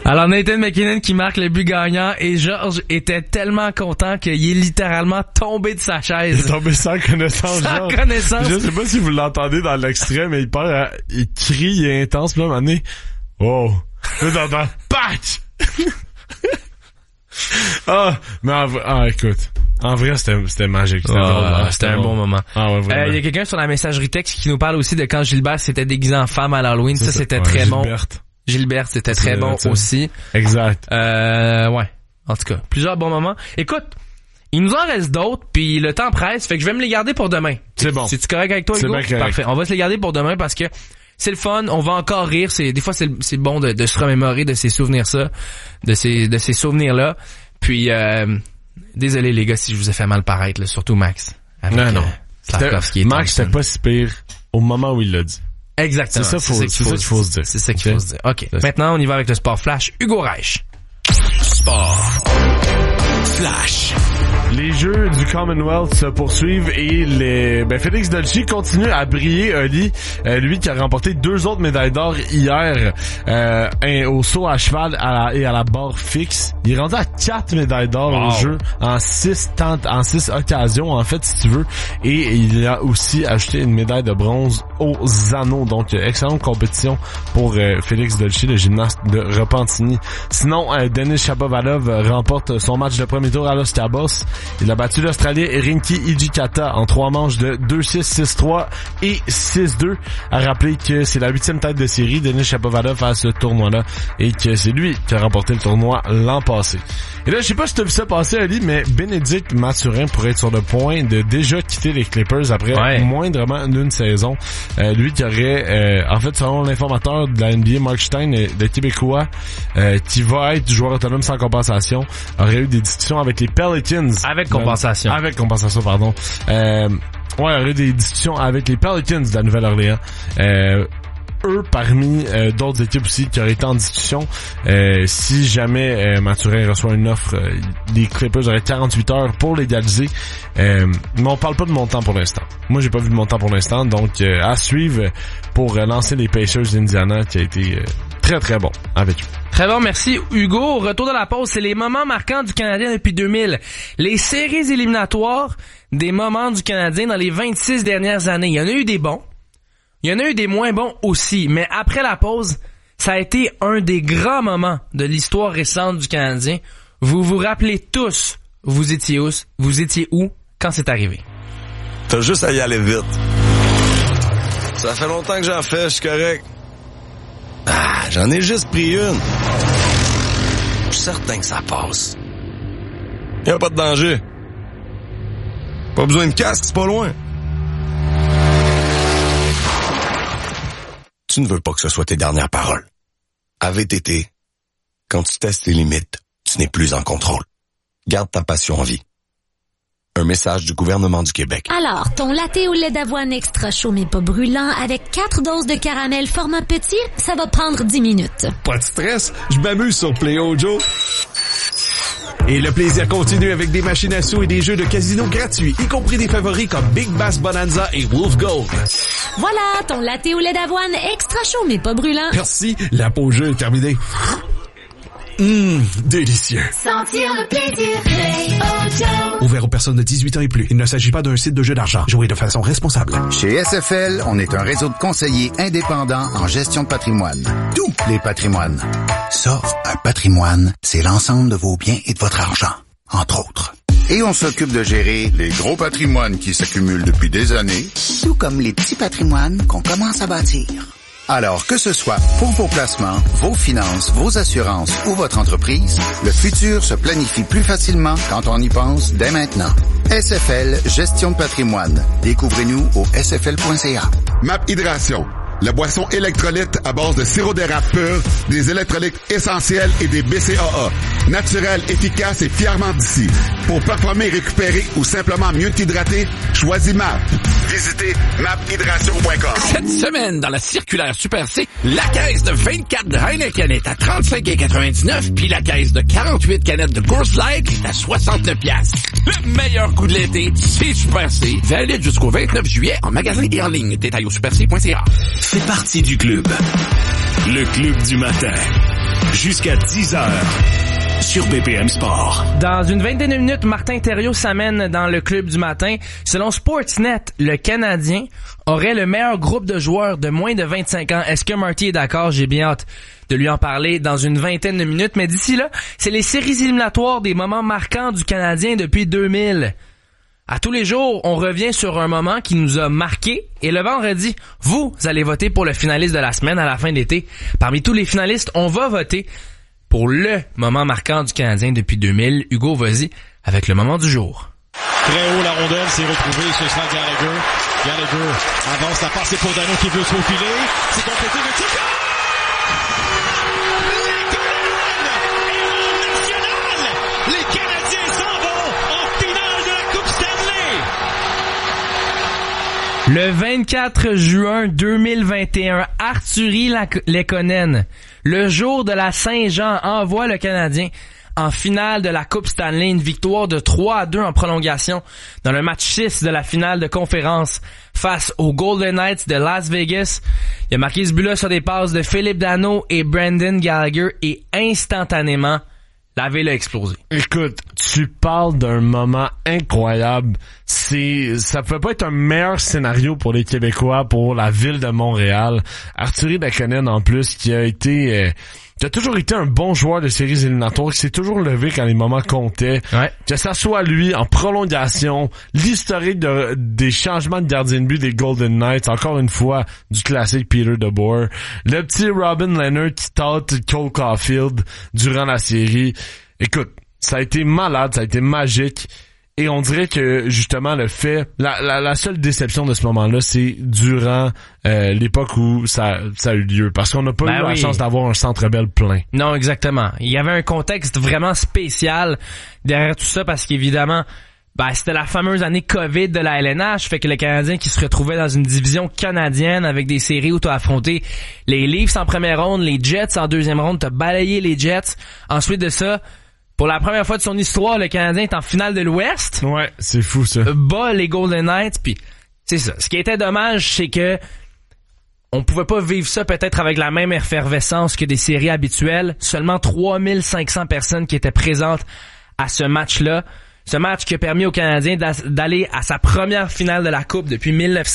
Alors Nathan McKinnon qui marque le but gagnant et Georges était tellement content qu'il est littéralement tombé de sa chaise. Il est tombé sans connaissance. Sans connaissance. Je sais pas si vous l'entendez dans l'extrait, mais il crie, il est intense, puis là, à un moment donné, oh, là, t'entends, patch! Écoute. En vrai, c'était magique. C'était un bon moment. Ouais, y a quelqu'un sur la messagerie texte qui nous parle aussi de quand Gilbert s'était déguisé en femme à l'Halloween. Ça, c'était très bon. Gilbert, c'était très bon aussi. Exact. Ouais. En tout cas, plusieurs bons moments. Écoute, il nous en reste d'autres, puis le temps presse, fait que je vais me les garder pour demain. C'est bon. C'est-tu correct avec toi, Hugo? C'est bien correct. Parfait. On va se les garder pour demain parce que c'est le fun, on va encore rire. Des fois, c'est bon de se remémorer de ces souvenirs-là. Puis, désolé les gars si je vous ai fait mal paraître, là, surtout Max. Non. Max, c'était pas si pire au moment où il l'a dit. Exactement. C'est ça qu'il faut se dire. C'est ça qu'il faut se dire. OK. Maintenant, on y va avec le sport flash. Hugo Reich. Sport flash. Les Jeux du Commonwealth se poursuivent et Félix Dolci continue à briller, Oli. Lui qui a remporté 2 autres médailles d'or hier au saut à cheval et à la barre fixe. Il est rendu à 4 médailles d'or aux Jeux en 6 occasions, en fait, si tu veux. Et il a aussi ajouté une médaille de bronze aux anneaux. Donc, excellente compétition pour Félix Dolci, le gymnaste de Repentigny. Sinon, Denis Shapovalov remporte son match de premier tour à Los Cabos. Il a battu l'Australien Rinky Hijikata en 3 manches de 2-6, 6-3 et 6-2. À rappeler que c'est la 8e tête de série, Denis Shapovalov, à ce tournoi-là, et que c'est lui qui a remporté le tournoi l'an passé. Et là, je sais pas si tu as vu ça passer, Ali, mais Bénédicte Mathurin pourrait être sur le point de déjà quitter les Clippers après moindrement d'une saison. Lui qui aurait, en fait, selon l'informateur de la NBA, Mark Stein, le Québécois, qui va être joueur autonome sans compensation, aurait eu des discussions avec les Pelicans. Avec compensation, pardon. Il y aurait eu des discussions avec les Pelicans de la Nouvelle-Orléans. Eux, parmi d'autres équipes aussi qui auraient été en discussion, si jamais Mathurin reçoit une offre, les Clippers auraient 48 heures pour légaliser. Mais on parle pas de montant pour l'instant. Moi, j'ai pas vu de montant pour l'instant, donc à suivre pour lancer les Pacers d'Indiana, qui a été très très bon avec eux. Très bon, merci Hugo. Retour de la pause, c'est les moments marquants du Canadien depuis 2000. Les séries éliminatoires des moments du Canadien dans les 26 dernières années. Il y en a eu des bons. Il y en a eu des moins bons aussi, mais après la pause, ça a été un des grands moments de l'histoire récente du Canadien. Vous vous rappelez tous, vous étiez où quand c'est arrivé? T'as juste à y aller vite. Ça fait longtemps que j'en fais, je suis correct. J'en ai juste pris une. Je suis certain que ça passe. Y'a pas de danger. Pas besoin de casque, c'est pas loin. Tu ne veux pas que ce soit tes dernières paroles. À VTT, quand tu testes tes limites, tu n'es plus en contrôle. Garde ta passion en vie. Un message du gouvernement du Québec. Alors, ton latte au lait d'avoine extra chaud mais pas brûlant avec 4 doses de caramel format petit, ça va prendre 10 minutes. Pas de stress, je m'amuse sur Play-O Joe. Et le plaisir continue avec des machines à sous et des jeux de casino gratuits, y compris des favoris comme Big Bass Bonanza et Wolf Gold. Voilà, ton latte au lait d'avoine extra chaud mais pas brûlant. Merci, la pause jeu est terminée. Délicieux. Sentir le plaisir, Play-O Joe. Ouvert aux personnes de 18 ans et plus. Il ne s'agit pas d'un site de jeu d'argent. Jouez de façon responsable. Chez SFL, on est un réseau de conseillers indépendants en gestion de patrimoine. Tous les patrimoines. Sauf un patrimoine, c'est l'ensemble de vos biens et de votre argent, entre autres. Et on s'occupe de gérer les gros patrimoines qui s'accumulent depuis des années, tout comme les petits patrimoines qu'on commence à bâtir. Alors, que ce soit pour vos placements, vos finances, vos assurances ou votre entreprise, le futur se planifie plus facilement quand on y pense dès maintenant. SFL Gestion de patrimoine. Découvrez-nous au sfl.ca. MAP Hydration. La boisson électrolyte à base de sirop d'érable pur, des électrolytes essentiels et des BCAA. Naturel, efficace et fièrement d'ici. Pour performer, récupérer ou simplement mieux t'hydrater, choisis MAP. Visitez maphydration.com. Cette semaine, dans la circulaire Super C, la caisse de 24 de Heineken est à 35,99 puis la caisse de 48 canettes de Coors Light est à 69$. Le meilleur coup de l'été, c'est Super C. Valide jusqu'au 29 juillet en magasin et en ligne. Détail au superc.ca. Fais partie du club. Le club du matin. Jusqu'à 10h. Sur BPM Sport. Dans une vingtaine de minutes, Martin Thériault s'amène dans le club du matin. Selon Sportsnet, le Canadien aurait le meilleur groupe de joueurs de moins de 25 ans. Est-ce que Marty est d'accord? J'ai bien hâte de lui en parler dans une vingtaine de minutes. Mais d'ici là, c'est les séries éliminatoires des moments marquants du Canadien depuis 2000. À tous les jours, on revient sur un moment qui nous a marqué. Et le vendredi, vous allez voter pour le finaliste de la semaine à la fin de l'été. Parmi tous les finalistes, on va voter pour le moment marquant du Canadien depuis 2000. Hugo, vas-y avec le moment du jour. Très haut, la rondelle s'est retrouvée, ce sera Gallagher. Gallagher avance, la passe, c'est pour Dano qui veut se faufiler. C'est complété, mais c'est goal! Les Canadiens s'en vont en finale de la Coupe Stanley! Le 24 juin 2021, Artturi Lehkonen, le jour de la Saint-Jean, envoie le Canadien en finale de la Coupe Stanley, une victoire de 3-2 en prolongation dans le match 6 de la finale de conférence face aux Golden Knights de Las Vegas. Il a marqué ce but-là sur des passes de Philippe Danault et Brendan Gallagher et instantanément, la ville a explosé. Écoute, tu parles d'un moment incroyable. Ça peut pas être un meilleur scénario pour les Québécois, pour la ville de Montréal. Artturi Lehkonen, en plus, qui a toujours été un bon joueur de séries éliminatoires, qui s'est toujours levé quand les moments comptaient. Ouais. Que ça soit lui en prolongation, l'historique des changements de gardien de but des Golden Knights, encore une fois, du classique Peter DeBoer. Le petit Robin Leonard qui tâte Cole Caulfield durant la série. Écoute, ça a été malade, ça a été magique. Et on dirait que, justement, la seule déception de ce moment-là, c'est durant l'époque où ça a eu lieu. Parce qu'on n'a pas eu la chance d'avoir un Centre Bell plein. Non, exactement. Il y avait un contexte vraiment spécial derrière tout ça parce qu'évidemment, c'était la fameuse année COVID de la LNH, fait que le Canadien qui se retrouvait dans une division canadienne avec des séries où t'as affronté les Leafs en première ronde, les Jets en deuxième ronde, t'as balayé les Jets. Ensuite de ça, pour la première fois de son histoire, le Canadien est en finale de l'Ouest. Ouais, c'est fou ça. Bat les Golden Knights, puis c'est ça. Ce qui était dommage, c'est que on pouvait pas vivre ça peut-être avec la même effervescence que des séries habituelles. Seulement 3500 personnes qui étaient présentes à ce match-là. Ce match qui a permis aux Canadiens d'aller à sa première finale de la Coupe depuis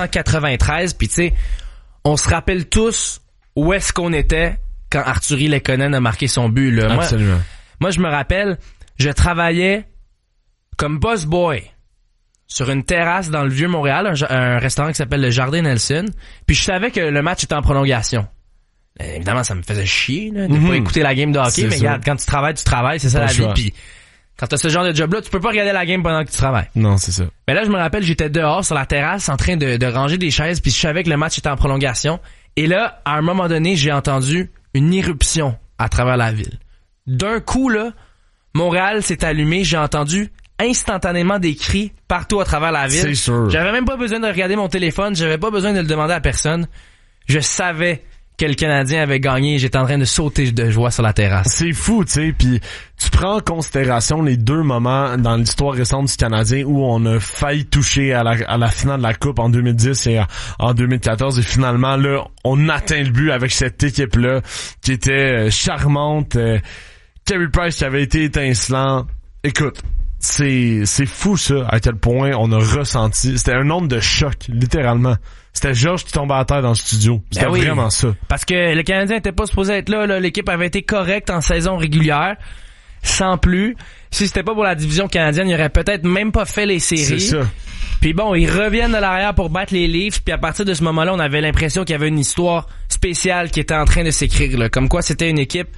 1993. Puis tu sais, on se rappelle tous où est-ce qu'on était quand Artturi Lehkonen a marqué son but. Là. Absolument. Moi, je me rappelle, je travaillais comme boss boy sur une terrasse dans le Vieux-Montréal, un restaurant qui s'appelle le Jardin Nelson, puis je savais que le match était en prolongation. Évidemment, ça me faisait chier là, de pas écouter la game de hockey, mais regarde, quand tu travailles, c'est ça la vie, puis quand t'as ce genre de job-là, tu peux pas regarder la game pendant que tu travailles. Non, c'est ça. Mais là, je me rappelle, j'étais dehors sur la terrasse en train de ranger des chaises, puis je savais que le match était en prolongation, et là, à un moment donné, j'ai entendu une éruption à travers la ville. D'un coup, là, Montréal s'est allumé, j'ai entendu instantanément des cris partout à travers la ville. C'est sûr. J'avais même pas besoin de regarder mon téléphone, j'avais pas besoin de le demander à personne. Je savais que le Canadien avait gagné et j'étais en train de sauter de joie sur la terrasse. C'est fou, tu sais, puis tu prends en considération les deux moments dans l'histoire récente du Canadien où on a failli toucher à la finale de la Coupe en 2010 et en 2014 et finalement, là, on atteint le but avec cette équipe-là qui était charmante. Carey Price qui avait été étincelant. Écoute, c'est fou ça, à quel point on a ressenti. C'était un nombre de chocs, littéralement. C'était Georges qui tombait à terre dans le studio. C'était vraiment ça. Parce que le Canadien était pas supposé être là. L'équipe avait été correcte en saison régulière. Sans plus. Si c'était pas pour la division canadienne, il aurait peut-être même pas fait les séries. C'est ça. Puis bon, ils reviennent de l'arrière pour battre les Leafs. Puis à partir de ce moment-là, on avait l'impression qu'il y avait une histoire spéciale qui était en train de s'écrire. Là. Comme quoi, c'était une équipe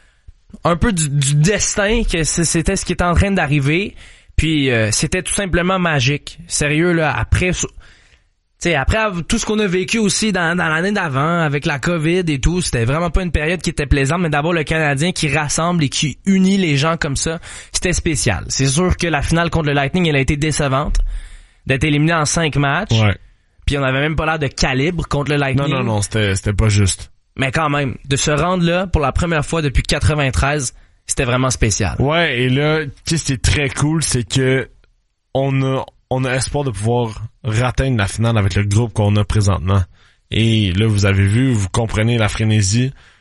un peu du destin, que c'était ce qui était en train d'arriver. Puis c'était tout simplement magique. Sérieux, là, après tout ce qu'on a vécu aussi dans l'année d'avant, avec la COVID et tout, c'était vraiment pas une période qui était plaisante, mais d'avoir le Canadien qui rassemble et qui unit les gens comme ça, c'était spécial. C'est sûr que la finale contre le Lightning, elle a été décevante, d'être éliminé en 5 matchs. Ouais. Puis on avait même pas l'air de calibre contre le Lightning. Non, c'était pas juste. Mais quand même, de se rendre là pour la première fois depuis 93, c'était vraiment spécial. Ouais, et là, ce qui est très cool, c'est que on a espoir de pouvoir ratteindre la finale avec le groupe qu'on a présentement. Et là, vous avez vu, vous comprenez la frénésie.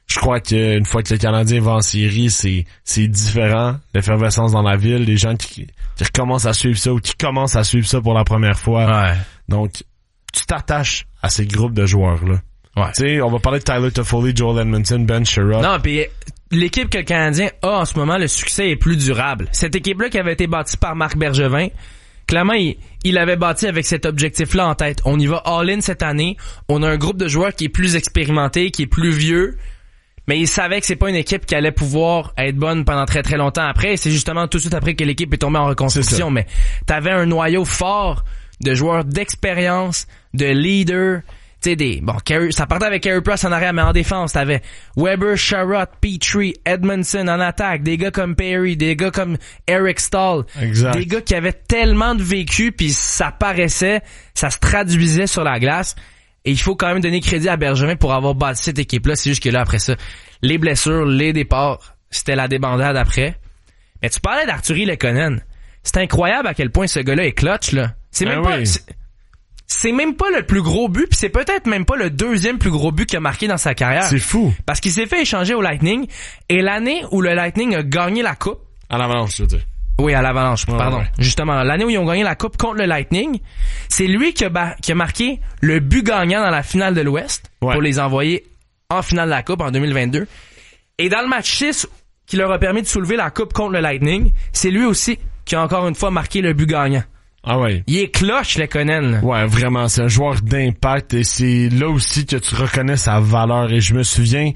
Je crois qu'une fois que le Canadien va en série, c'est différent. L'effervescence dans la ville, les gens qui recommencent à suivre ça ou qui commencent à suivre ça pour la première fois. Ouais. Donc, tu t'attaches à ces groupes de joueurs-là. Ouais. Tu sais, on va parler de Tyler Toffoli, Joel Edmondson, Ben Sherrod. Non, puis l'équipe que le Canadien a en ce moment, le succès est plus durable. Cette équipe-là qui avait été bâtie par Marc Bergevin, clairement, il avait bâti avec cet objectif-là en tête. On y va all-in cette année. On a un groupe de joueurs qui est plus expérimenté, qui est plus vieux. Mais il savait que c'est pas une équipe qui allait pouvoir être bonne pendant très très longtemps après. C'est justement tout de suite après que l'équipe est tombée en reconstruction. Mais t'avais un noyau fort de joueurs d'expérience, de leaders. Tu sais, ça partait avec Carey Price en arrière, mais en défense, t'avais Weber, Sherrod, Petrie, Edmondson en attaque, des gars comme Perry, des gars comme Eric Stahl. Exact. Des gars qui avaient tellement de vécu, puis ça paraissait, ça se traduisait sur la glace. Et il faut quand même donner crédit à Bergevin pour avoir bâti cette équipe-là. C'est juste que là, après ça, les blessures, les départs, c'était la débandade après. Mais tu parlais d'Arturi Lekonen. C'est incroyable à quel point ce gars-là est clutch, là. C'est même pas le plus gros but, puis c'est peut-être même pas le deuxième plus gros but qu'il a marqué dans sa carrière. C'est fou. Parce qu'il s'est fait échanger au Lightning, et l'année où le Lightning a gagné la coupe... À l'Avalanche, je veux dire. Oui, à l'Avalanche, pardon. Ouais. Justement, l'année où ils ont gagné la coupe contre le Lightning, c'est lui qui a marqué le but gagnant dans la finale de l'Ouest pour les envoyer en finale de la coupe en 2022. Et dans le match 6 qui leur a permis de soulever la coupe contre le Lightning, c'est lui aussi qui a encore une fois marqué le but gagnant. Ah ouais. Il est clutch, Lekonen. Ouais, vraiment, c'est un joueur d'impact et c'est là aussi que tu reconnais sa valeur. Et je me souviens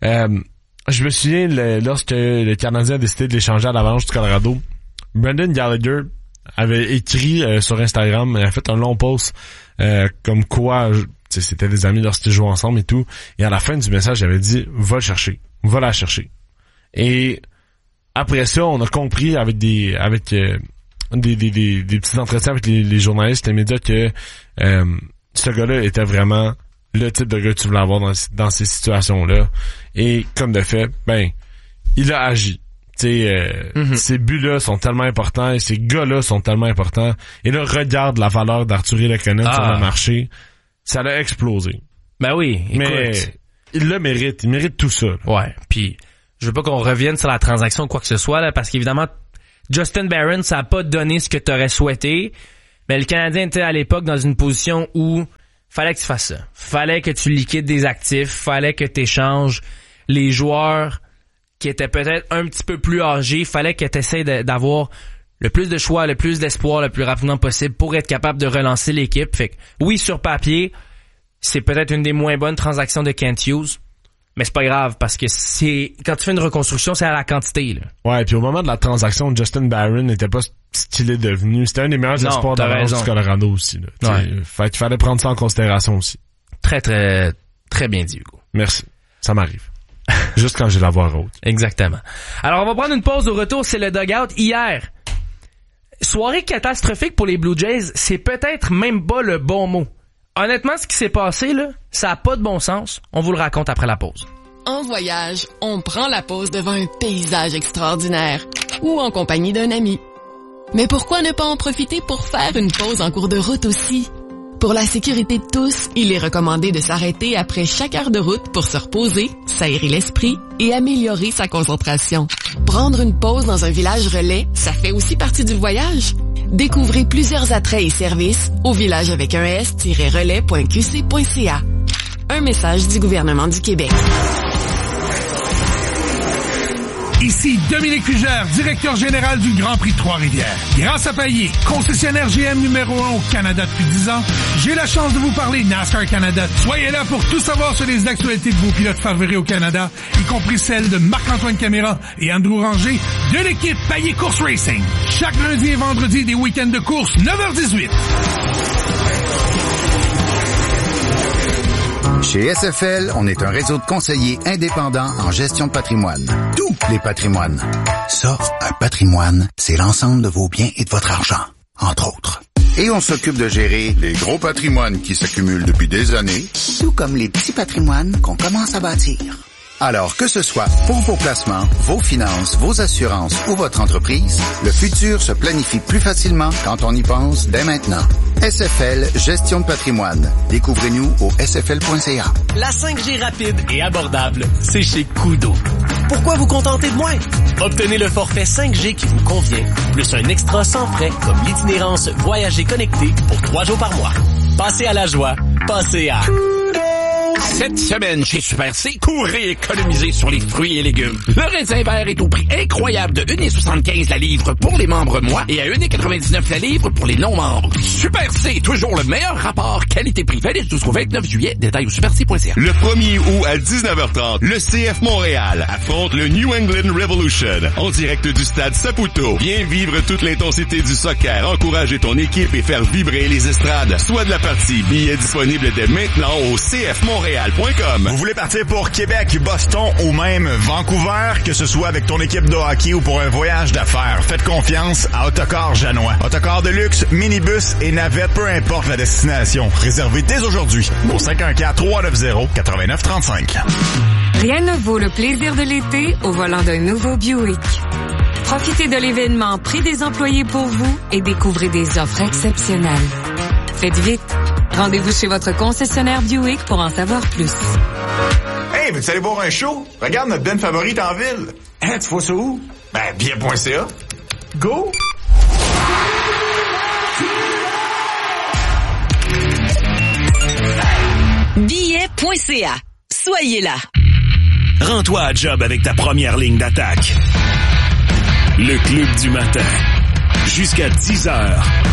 lorsque le Canadien a décidé de l'échanger à l'Avalanche du Colorado, Brendan Gallagher avait écrit sur Instagram, il a fait un long post comme quoi c'était des amis lorsqu'ils jouaient ensemble et tout. Et à la fin du message, il avait dit va le chercher, va la chercher. Et après ça, on a compris avec des petits entretiens avec les journalistes, les médias que ce gars-là était vraiment le type de gars que tu voulais avoir dans ces situations-là. Et comme de fait, il a agi. Ces buts-là sont tellement importants et ces gars-là sont tellement importants. Et là, regarde la valeur d'Arturi Lekonen sur le marché. Ça l'a explosé. Ben oui, écoute. Mais il le mérite. Il mérite tout ça. Là. Ouais, puis je veux pas qu'on revienne sur la transaction ou quoi que ce soit, là, parce qu'évidemment, Justin Barron, ça a pas donné ce que t'aurais souhaité. Mais le Canadien était à l'époque dans une position où fallait que tu fasses ça. Fallait que tu liquides des actifs. Fallait que tu échanges les joueurs qui étaient peut-être un petit peu plus âgés. Fallait que tu essaies d'avoir le plus de choix, le plus d'espoir le plus rapidement possible pour être capable de relancer l'équipe. Fait que, oui, sur papier, c'est peut-être une des moins bonnes transactions de Kent Hughes. Mais c'est pas grave, parce que quand tu fais une reconstruction, c'est à la quantité, là. Ouais, puis au moment de la transaction, Justin Barron n'était pas ce qu'il est devenu. C'était un des meilleurs espoirs d'Avalanche du Colorado aussi, là. Ouais. Fait qu'il fallait prendre ça en considération aussi. Très, très, très bien dit, Hugo. Merci. Ça m'arrive. Juste quand j'ai la voix haute. Exactement. Alors, on va prendre une pause. Au retour, c'est le dugout. Hier, soirée catastrophique pour les Blue Jays, c'est peut-être même pas le bon mot. Honnêtement, ce qui s'est passé, là, ça a pas de bon sens. On vous le raconte après la pause. En voyage, on prend la pause devant un paysage extraordinaire ou en compagnie d'un ami. Mais pourquoi ne pas en profiter pour faire une pause en cours de route aussi? Pour la sécurité de tous, il est recommandé de s'arrêter après chaque heure de route pour se reposer, s'aérer l'esprit et améliorer sa concentration. Prendre une pause dans un village relais, ça fait aussi partie du voyage. Découvrez plusieurs attraits et services au village avec un s-relais.qc.ca. Un message du gouvernement du Québec. Ici Dominique Fugère, directeur général du Grand Prix de Trois-Rivières. Grâce à Payet, concessionnaire GM numéro 1 au Canada depuis 10 ans, j'ai la chance de vous parler NASCAR Canada. Soyez là pour tout savoir sur les actualités de vos pilotes favoris au Canada, y compris celles de Marc-Antoine Caméra et Andrew Ranger de l'équipe Payet Course Racing. Chaque lundi et vendredi, des week-ends de course, 9h18. Chez SFL, on est un réseau de conseillers indépendants en gestion de patrimoine. Tous les patrimoines. Ça, un patrimoine, c'est l'ensemble de vos biens et de votre argent, entre autres. Et on s'occupe de gérer les gros patrimoines qui s'accumulent depuis des années, tout comme les petits patrimoines qu'on commence à bâtir. Alors que ce soit pour vos placements, vos finances, vos assurances ou votre entreprise, le futur se planifie plus facilement quand on y pense dès maintenant. SFL Gestion de patrimoine. Découvrez-nous au sfl.ca. La 5G rapide et abordable, c'est chez Koodo. Pourquoi vous contenter de moins? Obtenez le forfait 5G qui vous convient, plus un extra sans frais comme l'itinérance Voyager connecté pour 3 jours par mois. Passez à la joie, passez à... Cette semaine, chez Super C, courez économiser sur les fruits et légumes. Le raisin vert est au prix incroyable de 1,75 la livre pour les membres mois et à 1,99 la livre pour les non-membres. Super C, toujours le meilleur rapport qualité-prix. Valide jusqu'au 29 juillet. Détails au superc.ca. Le 1er août à 19h30, le CF Montréal affronte le New England Revolution en direct du stade Saputo. Viens vivre toute l'intensité du soccer, encourager ton équipe et faire vibrer les estrades. Soit de la partie, billets disponibles dès maintenant au cfmontréal.com. Vous voulez partir pour Québec, Boston ou même Vancouver, que ce soit avec ton équipe de hockey ou pour un voyage d'affaires, faites confiance à Autocar Janois. Autocar de luxe, minibus et navette, peu importe la destination. Réservez dès aujourd'hui au 514-390-8935. Rien ne vaut le plaisir de l'été au volant d'un nouveau Buick. Profitez de l'événement Prix des employés pour vous et découvrez des offres exceptionnelles. Faites vite. Rendez-vous chez votre concessionnaire Buick pour en savoir plus. Hey, veux-tu aller voir un show? Regarde notre band favorite en ville. Hein, tu vois ça où? Ben, billet.ca. Go! Billet.ca. Soyez là. Rends-toi à job avec ta première ligne d'attaque. Le Club du matin. Jusqu'à 10h.